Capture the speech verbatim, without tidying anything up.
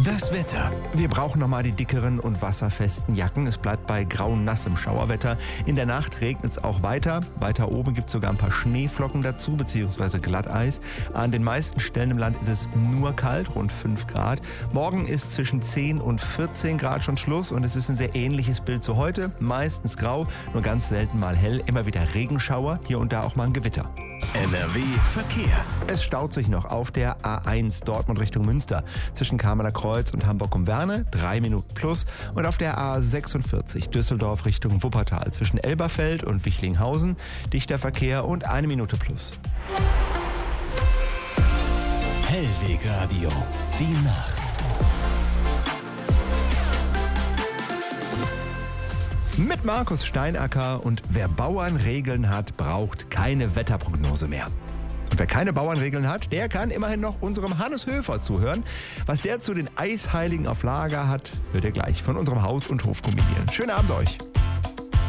Das Wetter. Wir brauchen nochmal die dickeren und wasserfesten Jacken. Es bleibt bei grau-nassem Schauerwetter. In der Nacht regnet es auch weiter. Weiter oben gibt es sogar ein paar Schneeflocken dazu, beziehungsweise Glatteis. An den meisten Stellen im Land ist es nur kalt, rund fünf Grad. Morgen ist zwischen zehn und vierzehn Grad schon Schluss und es ist ein sehr ähnliches Bild zu heute. Meistens grau, nur ganz selten mal hell. Immer wieder Regenschauer, hier und da auch mal ein Gewitter. N R W Verkehr. Es staut sich noch auf der A eins Dortmund Richtung Münster zwischen Kamener Kreuz und Hamburg um Werne, drei Minuten plus. Und auf der A sechsundvierzig Düsseldorf Richtung Wuppertal zwischen Elberfeld und Wichlinghausen, dichter Verkehr und eine Minute plus. Hellwegradio, die Nacht. Mit Markus Steinacker und wer Bauernregeln hat, braucht keine Wetterprognose mehr. Und wer keine Bauernregeln hat, der kann immerhin noch unserem Hannes Höfer zuhören. Was der zu den Eisheiligen auf Lager hat, hört ihr gleich von unserem Haus- und Hofcomedian. Schönen Abend euch.